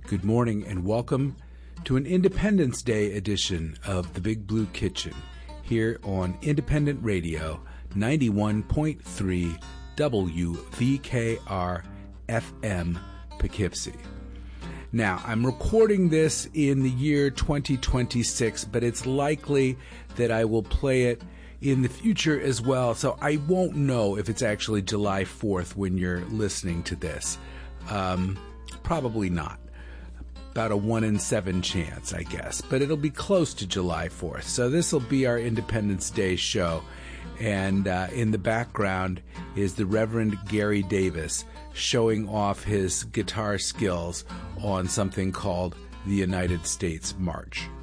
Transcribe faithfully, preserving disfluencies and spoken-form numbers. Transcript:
Good morning and welcome to an Independence Day edition of The Big Blue Kitchen here on Independent Radio ninety-one point three W V K R F M Poughkeepsie. Now, I'm recording this in the year twenty twenty-six, but it's likely that I will play it in the future as well, so I won't know if it's actually July fourth when you're listening to this. Um, probably not. About a one in seven chance, I guess, but it'll be close to July fourth. So this will be our Independence Day show, and uh, in the background is the Reverend Gary Davis showing off his guitar skills on something called the United States March.